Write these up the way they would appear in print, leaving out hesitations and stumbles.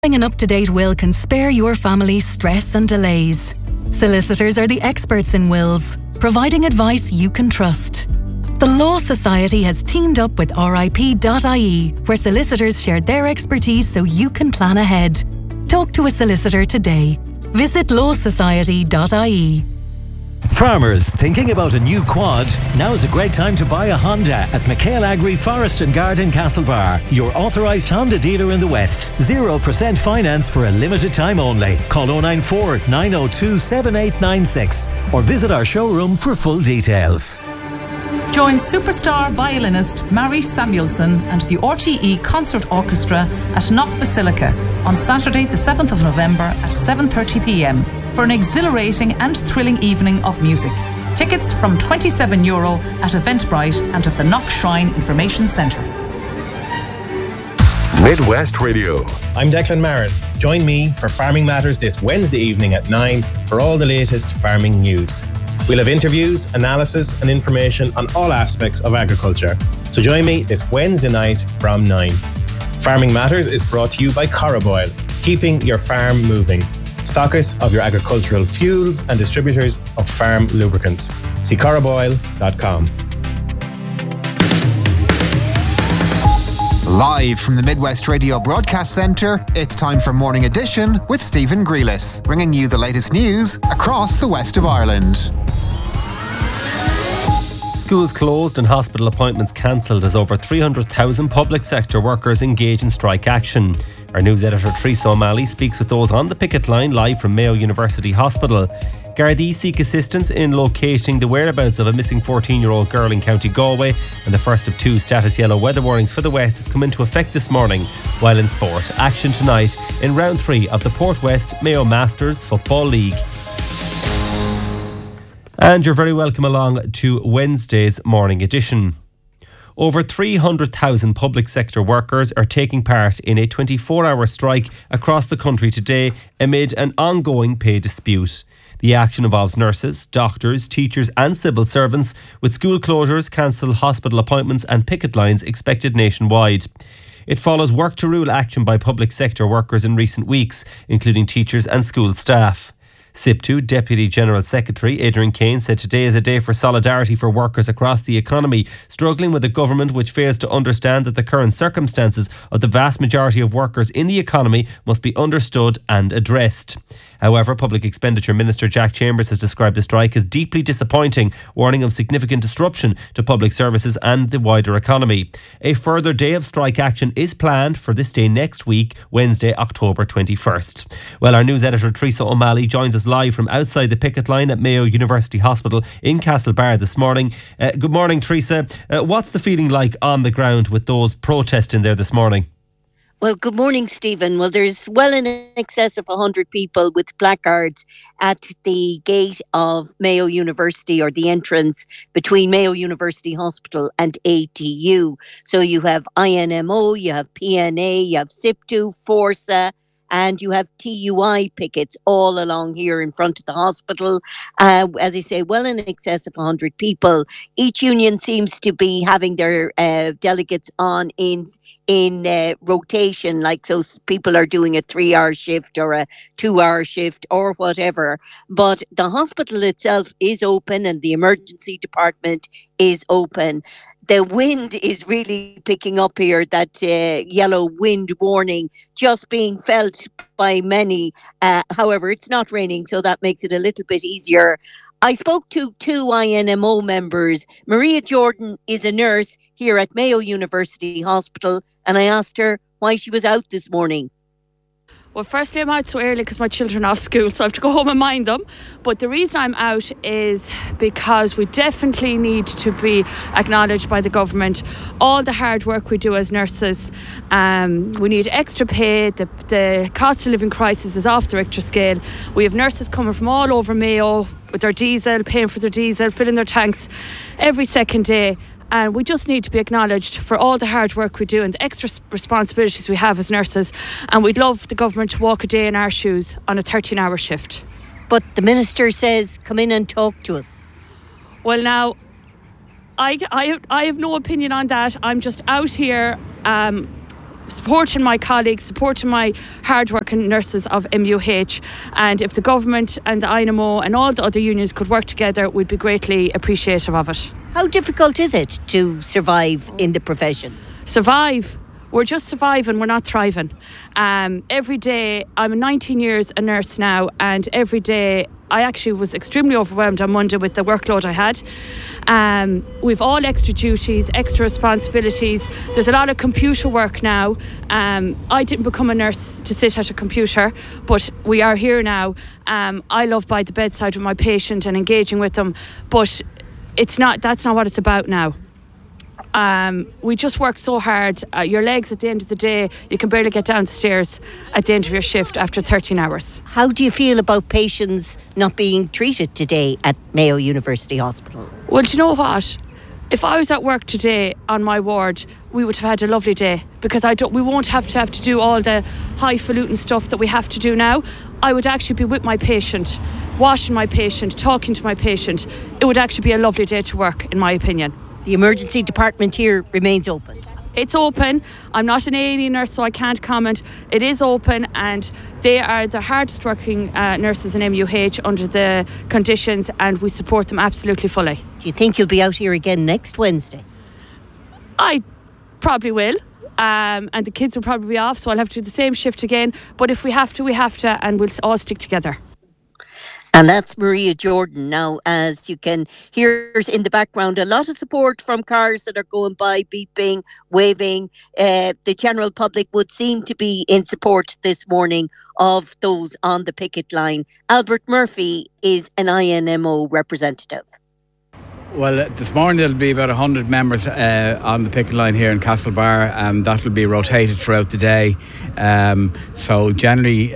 Having an up-to-date will can spare your family stress and delays. Solicitors are the experts in wills, providing advice you can trust. The Law Society has teamed up with RIP.ie, where solicitors share their expertise so you can plan ahead. Talk to a solicitor today. Visit lawsociety.ie. Farmers thinking about a new quad? Now's a great time to buy a Honda at McHale Agri Forest and Garden Castlebar, your authorised Honda dealer in the West. 0% finance for a limited time only. Call 094 902 7896 or visit our showroom for full details. Join superstar violinist Mary Samuelson and the RTE Concert Orchestra at Knock Basilica on Saturday the 7th of November at 7:30pm for an exhilarating and thrilling evening of music. Tickets from €27 at Eventbrite and at the Knock Shrine Information Centre. Midwest Radio. I'm Declan Marin. Join me for Farming Matters this Wednesday evening at 9 for all the latest farming news. We'll have interviews, analysis and information on all aspects of agriculture. So join me this Wednesday night from 9. Farming Matters is brought to you by Coroboil, keeping your farm moving. Stockists of your agricultural fuels and distributors of farm lubricants. See coroboil.com. Live from the Midwest Radio Broadcast Centre, it's time for Morning Edition with Stephen Grealis, bringing you the latest news across the west of Ireland. Schools closed and hospital appointments cancelled as over 300,000 public sector workers engage in strike action. Our news editor Teresa O'Malley speaks with those on the picket line live from Mayo University Hospital. Gardaí seek assistance in locating the whereabouts of a missing 14-year-old girl in County Galway, and the first of two status yellow weather warnings for the West has come into effect this morning. While in sport, action tonight in round 3 of the Port West Mayo Masters Football League. And you're very welcome along to Wednesday's Morning Edition. Over 300,000 public sector workers are taking part in a 24-hour strike across the country today amid an ongoing pay dispute. The action involves nurses, doctors, teachers and civil servants, with school closures, cancelled hospital appointments and picket lines expected nationwide. It follows work to rule action by public sector workers in recent weeks, including teachers and school staff. SIPTU Deputy General Secretary Adrian Kane said today is a day for solidarity for workers across the economy, struggling with a government which fails to understand that the current circumstances of the vast majority of workers in the economy must be understood and addressed. However, Public Expenditure Minister Jack Chambers has described the strike as deeply disappointing, warning of significant disruption to public services and the wider economy. A further day of strike action is planned for this day next week, Wednesday, October 21st. Well, our news editor Teresa O'Malley joins us live from outside the picket line at Mayo University Hospital in Castlebar this morning. Good morning, Teresa. What's the feeling like on the ground with those protesting there this morning? Well, good morning, Stephen. Well, there's well in excess of 100 people with placards at the gate of Mayo University, or the entrance between Mayo University Hospital and ATU. So you have INMO, you have PNA, you have SIPTU, Forza, and you have TUI pickets all along here in front of the hospital. As I say, well in excess of 100 people. Each union seems to be having their delegates on in rotation, like so people are doing a 3-hour shift or a 2-hour shift or whatever. But the hospital itself is open and the emergency department is open. The wind is really picking up here, that yellow wind warning just being felt by many. However, it's not raining, so that makes it a little bit easier. I spoke to 2 INMO members. Maria Jordan is a nurse here at Mayo University Hospital, and I asked her why she was out this morning. Well, firstly, I'm out so early because my children are off school, so I have to go home and mind them. But the reason I'm out is because we definitely need to be acknowledged by the government. All the hard work we do as nurses, we need extra pay. The cost of living crisis is off the Richter scale. We have nurses coming from all over Mayo with their diesel, paying for their diesel, filling their tanks every second day. And we just need to be acknowledged for all the hard work we do and the extra responsibilities we have as nurses. And we'd love the government to walk a day in our shoes on a 13-hour shift. But the minister says, come in and talk to us. Well, now, I have no opinion on that. I'm just out here supporting my colleagues, supporting my hard-working nurses of MUH, and if the government and the INMO and all the other unions could work together, we'd be greatly appreciative of it. How difficult is it to survive in the profession? Survive? We're just surviving, we're not thriving. Every day, I'm 19 years a nurse now, and every day I actually was extremely overwhelmed on Monday with the workload I had. We've all extra duties, extra responsibilities. There's a lot of computer work now. I didn't become a nurse to sit at a computer, but we are here now. I love by the bedside with my patient and engaging with them, but that's not what it's about now. We just work so hard. Your legs at the end of the day, you can barely get down the stairs at the end of your shift after 13 hours. How do you feel about patients not being treated today at Mayo University Hospital? Well, do you know what? If I was at work today on my ward, we would have had a lovely day, because we won't have to do all the highfalutin stuff that we have to do now. I would actually be with my patient, washing my patient, talking to my patient. It would actually be a lovely day to work, in my opinion. The emergency department here remains open. It's open. I'm not an A&E nurse, so I can't comment. It is open, and they are the hardest working nurses in MUH under the conditions, and we support them absolutely fully. Do you think you'll be out here again next Wednesday? I probably will. And the kids will probably be off, so I'll have to do the same shift again. But if we have to, we have to, and we'll all stick together. And that's Maria Jordan. Now, as you can hear in the background, a lot of support from cars that are going by, beeping, waving. The general public would seem to be in support this morning of those on the picket line. Albert Murphy is an INMO representative. Well, this morning there'll be about 100 members on the picket line here in Castlebar, and that will be rotated throughout the day. So generally,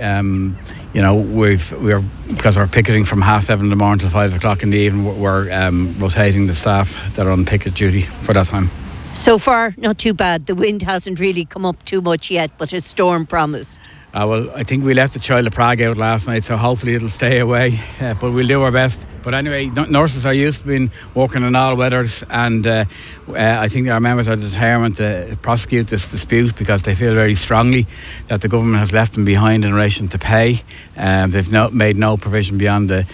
we're because we're picketing from 7:30 in the morning till 5 o'clock in the evening. We're rotating the staff that are on picket duty for that time. So far, not too bad. The wind hasn't really come up too much yet, but a storm promised. Well, I think we left the Child of Prague out last night, so hopefully it'll stay away. But we'll do our best. But anyway, nurses are used to being working in all weathers, and I think our members are determined to prosecute this dispute, because they feel very strongly that the government has left them behind in relation to pay. They've made no provision beyond the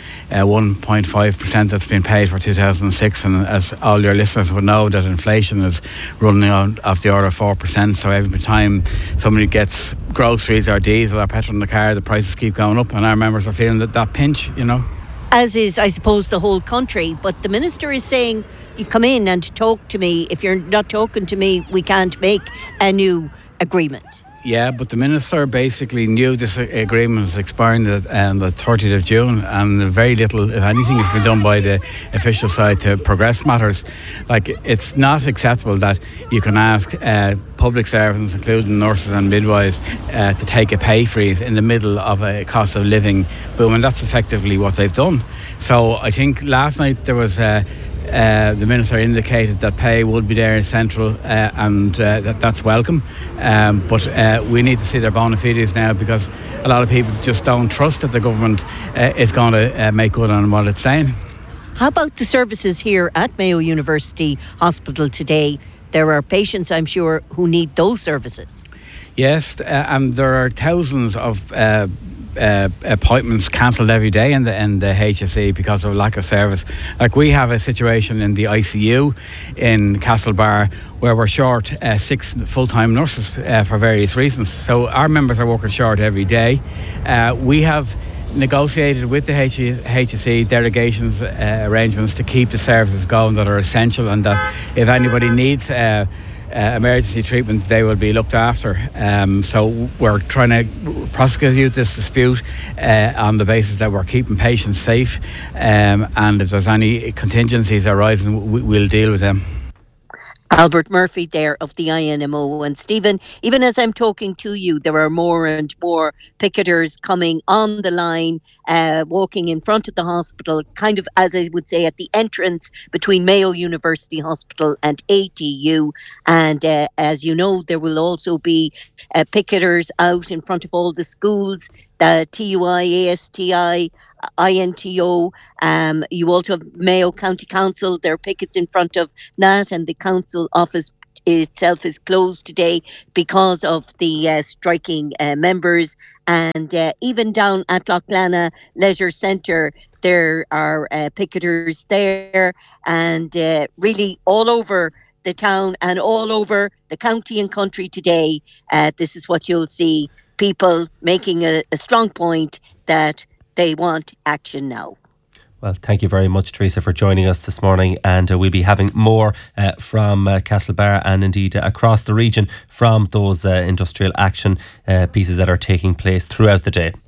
1.5% that's been paid for 2006, and as all your listeners would know, that inflation is running on off the order of 4%. So every time somebody gets groceries or diesel or petrol in the car, the prices keep going up, and our members are feeling that pinch, As is, I suppose, the whole country. But the minister is saying, you come in and talk to me. If you're not talking to me, we can't make a new agreement. Yeah, but the minister basically knew this agreement was expiring on the 30th of June, and very little, if anything, has been done by the official side to progress matters. Like, it's not acceptable that you can ask public servants, including nurses and midwives, to take a pay freeze in the middle of a cost of living boom, and that's effectively what they've done. So I think last night there was the minister indicated that pay would be there in central, and that's welcome. But we need to see their bona fides now, because a lot of people just don't trust that the government is going to make good on what it's saying. How about the services here at Mayo University Hospital today? There are patients, I'm sure, who need those services. Yes, and there are thousands of appointments cancelled every day in the HSE because of lack of service. Like, we have a situation in the ICU in Castlebar where we're short 6 full-time nurses for various reasons. So our members are working short every day. We have negotiated with the HSE derogations arrangements to keep the services going that are essential, and that if anybody needs emergency treatment, they will be looked after. So we're trying to prosecute this dispute on the basis that we're keeping patients safe, and if there's any contingencies arising, we'll deal with them. Albert Murphy there of the INMO. And Stephen, even as I'm talking to you, there are more and more picketers coming on the line, walking in front of the hospital, kind of, as I would say, at the entrance between Mayo University Hospital and ATU. And as you know, there will also be picketers out in front of all the schools, TUI, ASTI, INTO. You also have Mayo County Council. There are pickets in front of that, and the council office itself is closed today because of the striking members. And even down at Loughlana Leisure Centre, there are picketers there, and really all over the town and all over the county and country today. This is what you'll see, people making a strong point that they want action now. Well, thank you very much, Teresa, for joining us this morning, and we'll be having more from Castlebar and indeed across the region from those industrial action pieces that are taking place throughout the day.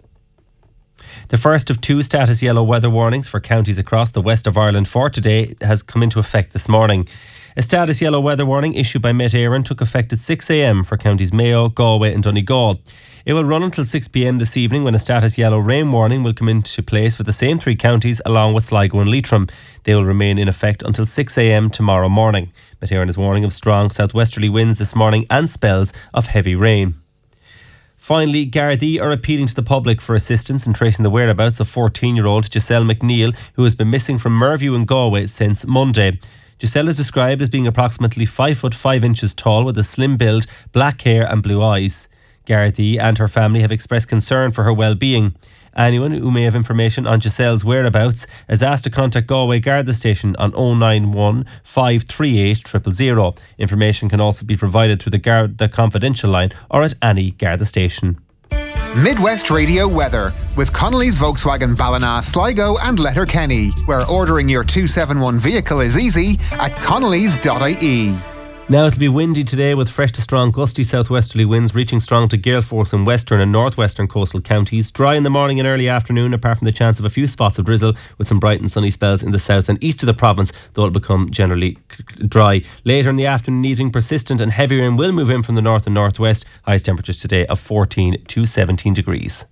The first of 2 status yellow weather warnings for counties across the west of Ireland for today has come into effect this morning. A status yellow weather warning issued by Met Éireann took effect at 6 a.m. for counties Mayo, Galway and Donegal. It will run until 6 p.m. this evening, when a status yellow rain warning will come into place for the same 3 counties along with Sligo and Leitrim. They will remain in effect until 6 a.m. tomorrow morning. Met Éireann is warning of strong southwesterly winds this morning and spells of heavy rain. Finally, Gardaí are appealing to the public for assistance in tracing the whereabouts of 14-year-old Giselle McNeil, who has been missing from Merview in Galway since Monday. Giselle is described as being approximately 5 foot 5 inches tall with a slim build, black hair and blue eyes. Gardaí and her family have expressed concern for her well-being. Anyone who may have information on Giselle's whereabouts is asked to contact Galway Garda Station on 091 538 000. Information can also be provided through the Garda confidential line or at any Garda station. Midwest Radio weather with Connolly's Volkswagen Ballina, Sligo and Letterkenny, where ordering your 271 vehicle is easy at connellys.ie. Now it'll be windy today with fresh to strong gusty southwesterly winds reaching strong to gale force in western and northwestern coastal counties. Dry in the morning and early afternoon, apart from the chance of a few spots of drizzle, with some bright and sunny spells in the south and east of the province, though it'll become generally dry. Later in the afternoon and evening, persistent and heavy rain will move in from the north and northwest. Highest temperatures today of 14 to 17 degrees.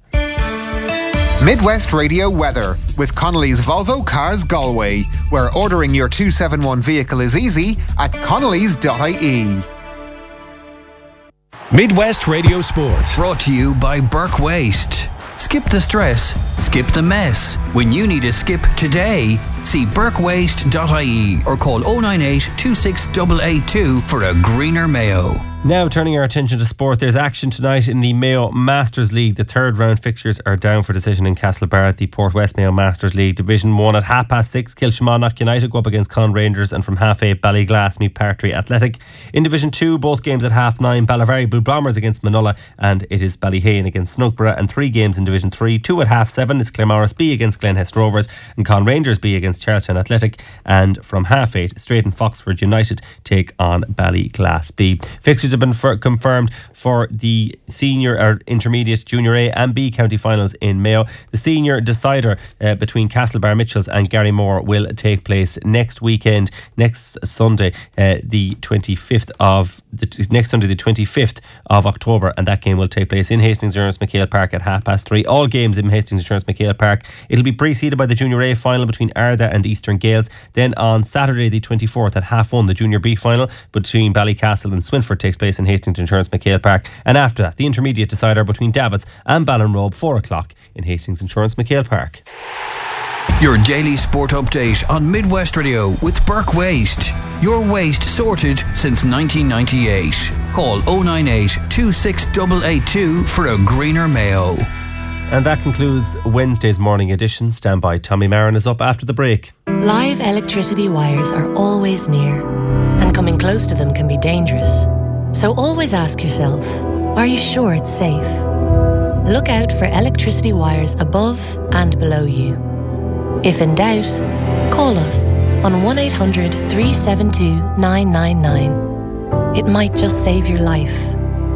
Midwest Radio weather with Connolly's Volvo Cars Galway, where ordering your 271 vehicle is easy at connellys.ie. Midwest Radio Sports, brought to you by Burke Waste. Skip the stress, skip the mess. When you need a skip today, see burkewaste.ie or call 098 26882 for a greener Mayo. Now turning our attention to sport, there's action tonight in the Mayo Masters League. The third round fixtures are down for decision in Castlebar at the Port West Mayo Masters League. Division 1 at 6:30, Kilshamannock United go up against Con Rangers, and from 8:30 Ballyglass meet Partry Athletic. In Division 2, both games at 9:30, Ballavari Blue Bombers against Manola, and it is Ballyhane against Snugborough. And 3 games in Division 3, 2 at 7:30, it's Claremorris B against Glenhest Rovers and Con Rangers B against Charlestown Athletic. And from 8:30, Straight and Foxford United take on Ballyglass B. Fixtures have been confirmed for the senior or intermediate, junior A and B county finals in Mayo. The senior decider between Castlebar Mitchells and Garrymore will take place next weekend, next Sunday, the 25th of October, and that game will take place in Hastings Insurance McHale Park at 3:30. All games in Hastings Insurance McHale Park. It'll be preceded by the junior A final between Ardagh and Eastern Gales. Then on Saturday the 24th at 1:30, the junior B final between Ballycastle and Swinford takes place in Hastings Insurance McHale Park. And after that, the intermediate decider between Davits and Ballinrobe, 4:00 in Hastings Insurance McHale Park. Your daily sport update on Midwest Radio with Burke Waste. Your waste sorted since 1998. Call 098 26882 for a greener Mayo. And that concludes Wednesday's morning edition. Stand by, Tommy Marin is up after the break. Live electricity wires are always near, and coming close to them can be dangerous. So always ask yourself, are you sure it's safe? Look out for electricity wires above and below you. If in doubt, call us on 1800 372 999. It might just save your life.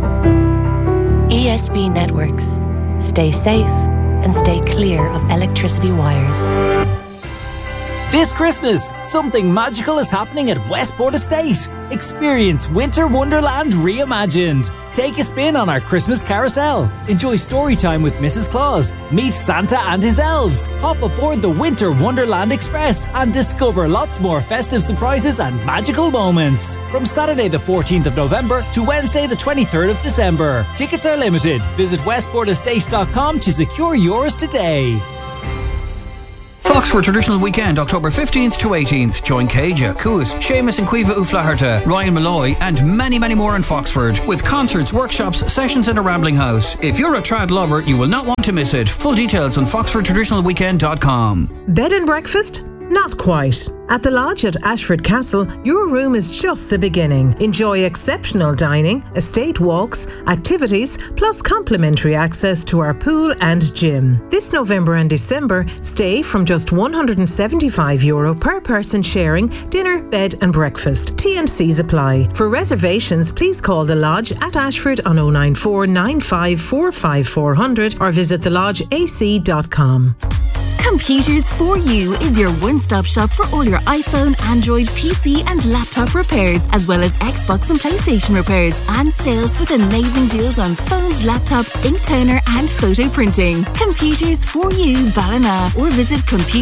ESB Networks. Stay safe and stay clear of electricity wires. This Christmas, something magical is happening at Westport Estate. Experience Winter Wonderland reimagined. Take a spin on our Christmas carousel. Enjoy story time with Mrs. Claus. Meet Santa and his elves. Hop aboard the Winter Wonderland Express and discover lots more festive surprises and magical moments. From Saturday the 14th of November to Wednesday the 23rd of December. Tickets are limited. Visit westportestate.com to secure yours today. Foxford Traditional Weekend, October 15th to 18th. Join Caja, Cuas, Seamus and Cueva Uflaherty, Ryan Malloy and many more in Foxford with concerts, workshops, sessions and a rambling house. If you're a trad lover, you will not want to miss it. Full details on foxfordtraditionalweekend.com. Bed and breakfast? Not quite. At the Lodge at Ashford Castle, your room is just the beginning. Enjoy exceptional dining, estate walks, activities, plus complimentary access to our pool and gym. This November and December, stay from just €175 per person sharing dinner, bed and breakfast. T&Cs apply. For reservations, please call the Lodge at Ashford on 094 9545 400 or visit thelodgeac.com. Computers for You is your one-stop shop for all your iPhone, Android, PC and laptop repairs, as well as Xbox and PlayStation repairs, and sales with amazing deals on phones, laptops, ink toner and photo printing. Computers for You Ballina, or visit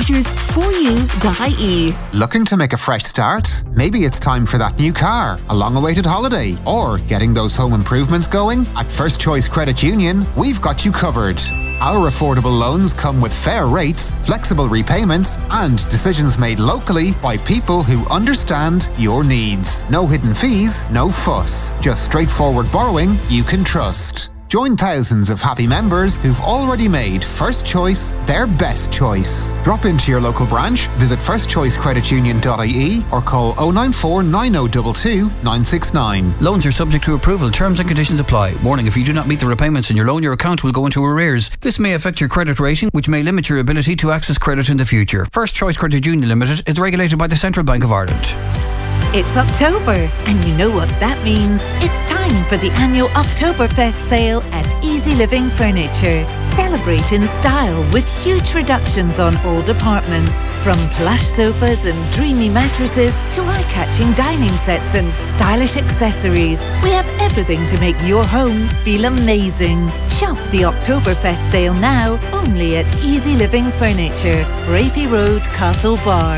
computersforyou.ie. Looking to make a fresh start? Maybe it's time for that new car, a long-awaited holiday, or getting those home improvements going? At First Choice Credit Union, we've got you covered. Our affordable loans come with fair rates, flexible repayments, and decisions made locally by people who understand your needs. No hidden fees, no fuss. Just straightforward borrowing you can trust. Join thousands of happy members who've already made First Choice their best choice. Drop into your local branch, visit firstchoicecreditunion.ie or call 094 9022 969. Loans are subject to approval. Terms and conditions apply. Warning, if you do not meet the repayments in your loan, your account will go into arrears. This may affect your credit rating, which may limit your ability to access credit in the future. First Choice Credit Union Limited is regulated by the Central Bank of Ireland. It's October, and you know what that means. It's time for the annual Oktoberfest sale at Easy Living Furniture. Celebrate in style with huge reductions on all departments. From plush sofas and dreamy mattresses to eye-catching dining sets and stylish accessories. We have everything to make your home feel amazing. Shop the Oktoberfest sale now, only at Easy Living Furniture, Rafi Road, Castlebar.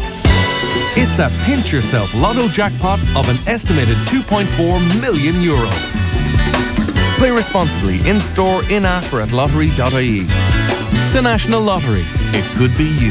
It's a pinch yourself lotto jackpot of an estimated €2.4 million. Play responsibly in store, in app or at lottery.ie. The National Lottery. It could be you.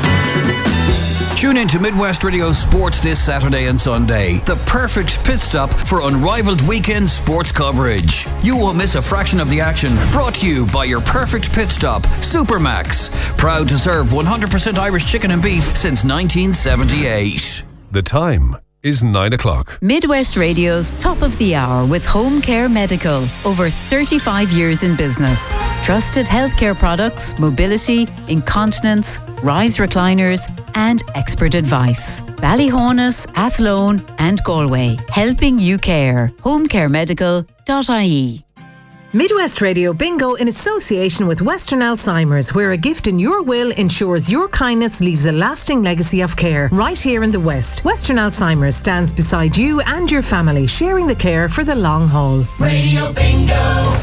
Tune in to Midwest Radio Sports this Saturday and Sunday. The perfect pit stop for unrivaled weekend sports coverage. You won't miss a fraction of the action. Brought to you by your perfect pit stop, Supermax. Proud to serve 100% Irish chicken and beef since 1978. The time is 9 o'clock. Midwest Radio's Top of the Hour with Home Care Medical. Over 35 years in business. Trusted healthcare products, mobility, incontinence, rise recliners, and expert advice. Ballyhonus, Athlone, and Galway. Helping you care. homecaremedical.ie. Midwest Radio Bingo in association with Western Alzheimer's, where a gift in your will ensures your kindness leaves a lasting legacy of care right here in the West. Western Alzheimer's stands beside you and your family, sharing the care for the long haul. Radio Bingo!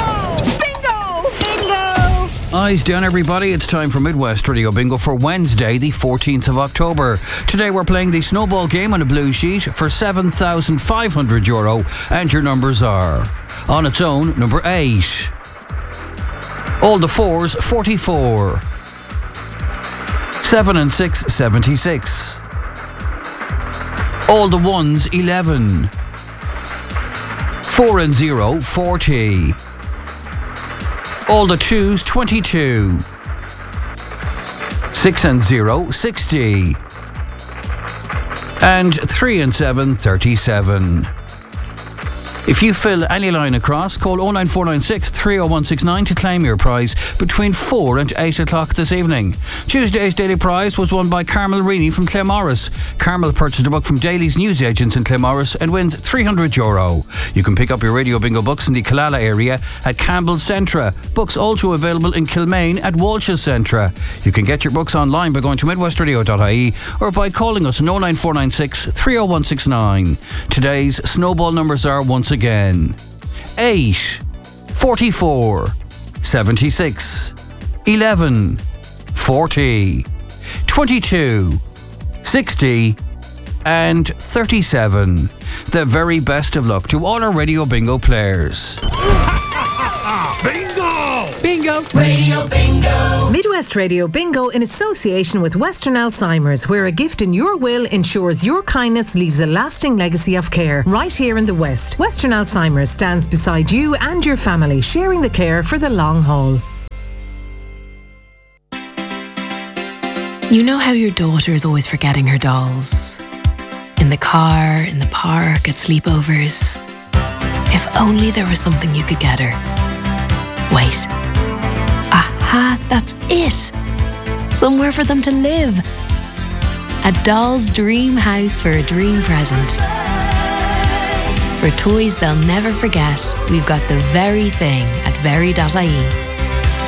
Eyes down, everybody. It's time for Midwest Radio Bingo for Wednesday, the 14th of October. Today we're playing the snowball game on a blue sheet for €7,500, and your numbers are: on its own, number 8. All the 4s, 44. 7 and 6, 76. All the 1s, 11. 4 and 0, 40. All the 2s, 22. 6 and 0, 60. And 3 and 7, 37. If you fill any line across, call 09496 30169 to claim your prize between 4 and 8 o'clock this evening. Tuesday's daily prize was won by Carmel Reaney from Claremorris. Carmel purchased a book from Daly's newsagents in Claremorris and wins €300. You can pick up your Radio Bingo books in the Killala area at Campbell's Centra. Books also available in Kilmaine at Walsh's Centra. You can get your books online by going to midwestradio.ie or by calling us on 09496 30169. Today's snowball numbers are once again 8, 44, 76, 11, 40, 22, 60 and 37. The very best of luck to all our Radio Bingo players. Bingo! Bingo! Radio Bingo! Midwest Radio Bingo in association with Western Alzheimer's, where a gift in your will ensures your kindness leaves a lasting legacy of care right here in the West. Western Alzheimer's stands beside you and your family, sharing the care for the long haul. You know how your daughter is always forgetting her dolls? In the car, in the park, at sleepovers. If only there was something you could get her. Wait. Aha, that's it. Somewhere for them to live. A doll's dream house for a dream present. For toys they'll never forget, we've got the very thing at very.ie.